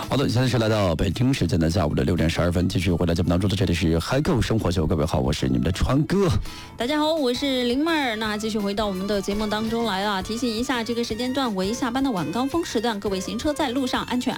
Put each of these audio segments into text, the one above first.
好的，现在是来到北京时间的下午的6点12分，继续回来节目当中的这里是海狗生活秀，各位好，我是你们的川哥。 大家好，我是林妹儿。那继续回到我们的节目当中来了，提醒一下，这个时间段为下班的晚高峰时段，各位行车在路上安全，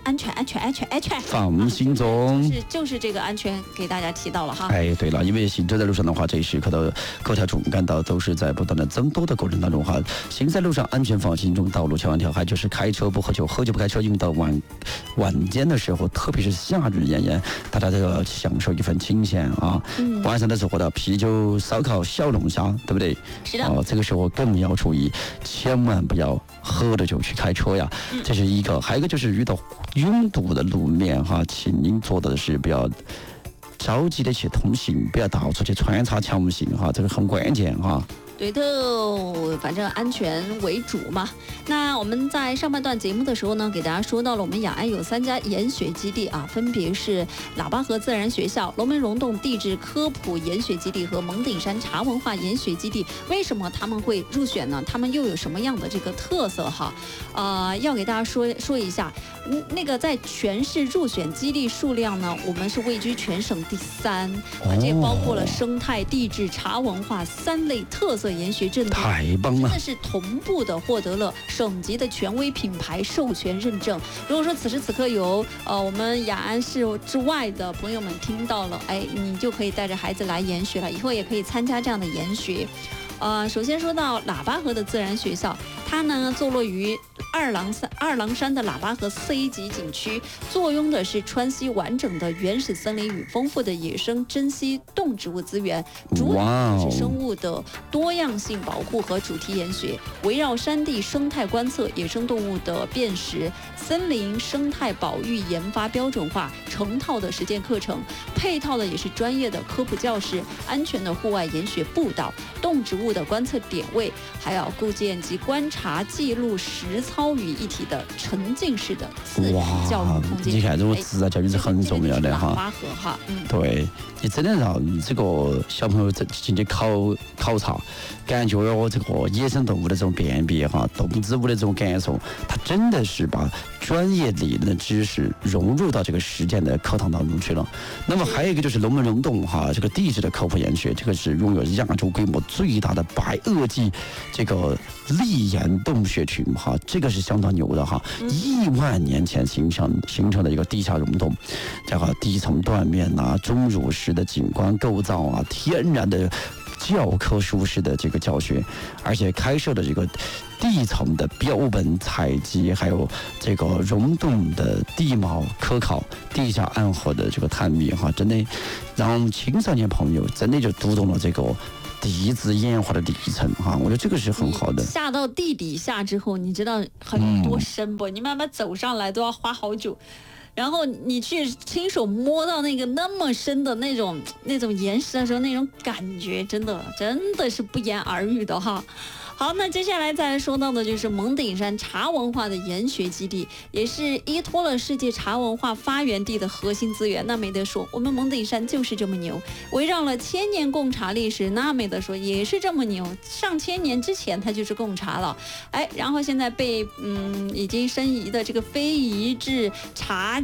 放心中。 就是这个安全给大家提到了哈。 哎，对了，因为行车在路上的话，这一时刻的各条主干道都是在不断的增多的过程当中哈，行在路上安全放心中，道路千万条，还就是开车不喝酒，喝酒不开车，因为到晚间的时候，特别是夏日炎炎，大家都要享受一份清闲啊。晚上的时候的啤酒、烧烤、小龙虾，对不对？ 是的。 这个时候更要注意，千万不要喝了酒去开车呀。这是一个，还有一个就是遇到拥堵的路面哈，请您做的是不要着急的去通行，不要到处去穿插强行哈，这个很关键哈。 对的，反正安全为主嘛。那我们在上半段节目的时候呢，给大家说到了我们雅安有3家研学基地啊，分别是喇叭河自然学校、龙门溶洞地质科普研学基地和蒙顶山茶文化研学基地。为什么他们会入选呢？他们又有什么样的这个特色哈？要给大家说一下，那个在全市入选基地数量呢，我们是位居全省第3，这也包括了生态、地质、茶文化3类特色研学证， 太棒了！ 真的是同步的获得了省级的权威品牌授权认证。如果说此时此刻有我们雅安市之外的朋友们听到了，哎，你就可以带着孩子来研学了，以后也可以参加这样的研学。首先说到喇叭河的自然学校，它呢坐落于二郎山的喇叭河4A级景区，坐拥的是川西完整的原始森林与丰富的野生珍稀动植物资源，主打是生物的多样性保护和主题研学，围绕山地生态观测、野生动物的辨识、森林生态保育研发标准化成套的实践课程，配套的也是专业的科普教室、安全的户外研学步道、动植物的观测点位，还有构建及观察、记录、实操于一体的沉浸式的自然教育空间。 你看，这个自然教育是很重要的哈。 喇叭河哈， 对，你真的让这个小朋友进去考察，感觉这个野生动物的这种辨别哈，动植物的这种感受，他真的是把专业理论的知识融入到这个实践的课堂当中去了。那么还有一个就是龙门溶洞哈，这个地质的科普研学，这个是拥有亚洲规模最大的白垩纪这个砾岩洞穴群哈，这个是相当牛的哈，1万年前形成的一个地下溶洞，这个地层断面啊，钟乳石的景观构造啊，天然的教科书式的这个教学，而且开设的这个地层的标本采集，还有这个溶洞的地貌科考、地下暗河的这个探秘哈，真的让青少年朋友真的就读懂了这个地质演化的历程哈，我觉得这个是很好的。 下到地底下之后，你知道很多深不？你慢慢走上来都要花好久。然后你去亲手摸到那么深的那种岩石的时候，那种感觉真的是不言而喻的哈。好，那接下来再来说到的就是蒙顶山茶文化的研学基地，也是依托了世界茶文化发源地的核心资源。那没得说，我们蒙顶山就是这么牛，围绕了1000年贡茶历史，那没得说，也是这么牛。上千年之前它就是贡茶了，哎，然后现在被已经申遗的这个非遗制茶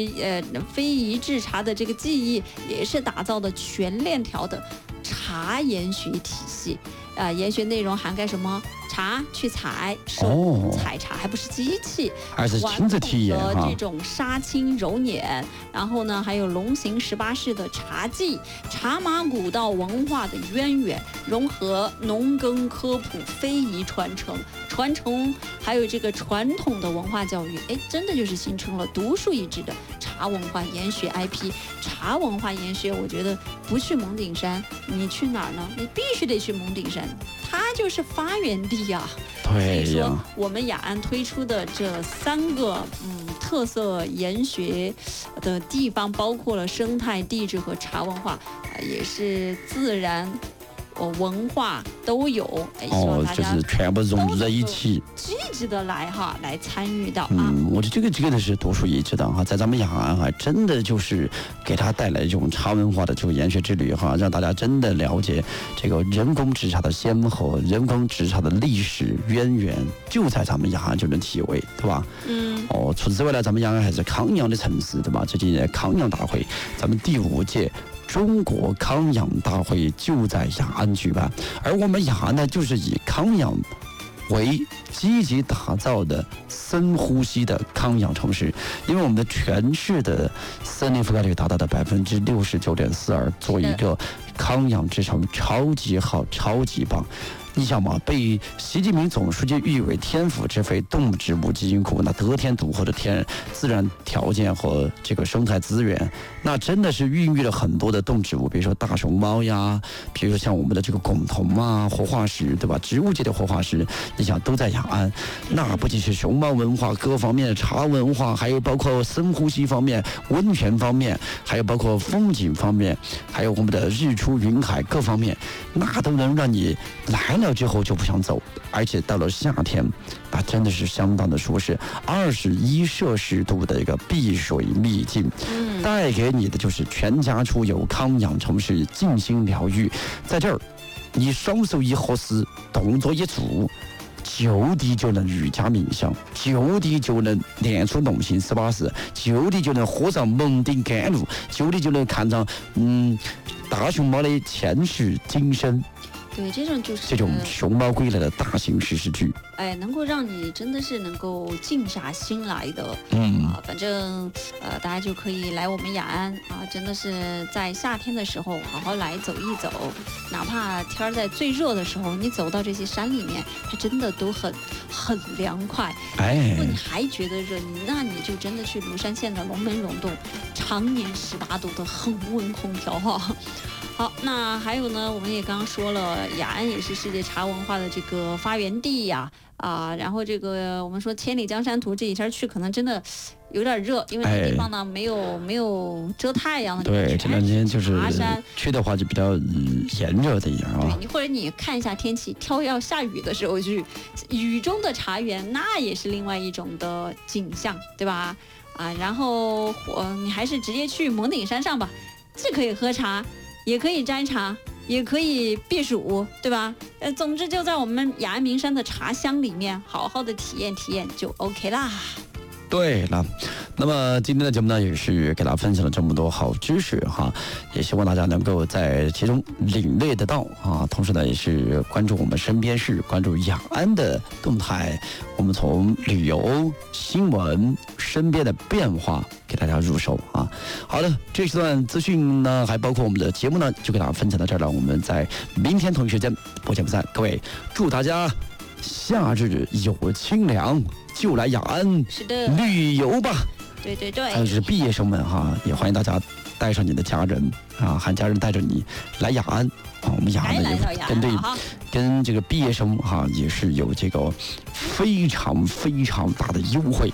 的这个技艺，也是打造的全链条的茶研学体系。研学内容涵盖什么？茶去采，手工采茶，还不是机器， 而是亲自体验的这种杀青揉捻，然后呢，还有龙行18式的茶技，茶马古道文化的渊源，融合农耕科普、非遗传承，还有这个传统的文化教育，哎，真的就是形成了独树一帜的茶文化研学 IP。茶文化研学，我觉得不去蒙顶山，你去哪儿呢？你必须得去蒙顶山，它就是发源地呀。 对呀。所以说， 我们雅安推出的这3个特色研学的地方，包括了生态、地质和茶文化，也是自然文化都有，希望大家就是全部融入在一起， 积极的来参与到啊。 我觉得这个是独树一帜的哈，在咱们雅安哈，真的就是给他带来一种茶文化的这个研学之旅哈，让大家真的了解这个人工制茶的先后，人工制茶的历史渊源，就在咱们雅安就能体会，对吧？除此之外呢，咱们雅安还是康养的城市，对吧？最近康养大会，咱们第5届中国康养大会就在雅安举办，而我们雅安呢，就是以康养为积极打造的深呼吸的康养城市，因为我们的全市的森林覆盖率达到了69.42%，做一个康养之城，超级好，超级棒。你想嘛，被习近平总书记誉为天府之肺动植物基因库，那得天独厚的自然条件和这个生态资源，那真的是孕育了很多的动植物，比如说大熊猫呀，比如说像我们的这个珙桐啊，活化石，对吧？植物界的活化石，你想都在雅安。那不仅是熊猫文化，各方面的茶文化，还有包括深呼吸方面、温泉方面，还有包括风景方面，还有我们的日出云海各方面，那都能让你来了之后就不想走。而且到了夏天，那真的是相当的舒适，21摄氏度的一个碧水秘境，带给你的就是全家出游、康养城市、静心疗愈。在这儿，你双手一合十，动作一做，就地就能瑜伽冥想，就地就能练出龙行18式，就地就能喝上蒙顶甘露，就地就能看上大熊猫的前世今生。 对，这种就是这种熊猫归来的大型史诗剧， 能够让你真的是能够静下心来的。反正大家就可以来我们雅安啊，真的是在夏天的时候好好来走一走，哪怕天在最热的时候，你走到这些山里面，它真的都很凉快。如果你还觉得热，那你就真的去庐山县的龙门溶洞，常年18度的恒温空调哈。好，那还有呢，我们也刚刚说了，雅安也是世界茶文化的这个发源地呀，然后这个我们说千里江山图，这几天去可能真的有点热，因为那个地方呢没有遮太阳的。 对，这2天就是去的话就比较炎热的一样啊。 对，或者你看一下天气，挑要下雨的时候去，雨中的茶园那也是另外一种的景象，对吧？然后你还是直接去蒙顶山上吧，既可以喝茶，也可以摘茶，也可以避暑，对吧？总之就在我们雅安名山的茶乡里面，好好的体验就 OK 啦。 对了，那么今天的节目呢，也是给大家分享了这么多好知识哈，也希望大家能够在其中领略得到啊。同时呢，也是关注我们身边事，关注雅安的动态，我们从旅游、新闻、身边的变化给大家入手啊。好的，这段资讯呢，还包括我们的节目呢，就给大家分享到这儿了。我们在明天同一时间不见不散。各位，祝大家夏日有清凉，就来雅安旅游吧。 对。 还有就是毕业生们哈，也欢迎大家带上你的家人啊，喊家人带着你来雅安啊。我们雅安呢也跟这个毕业生哈也是有这个非常大的优惠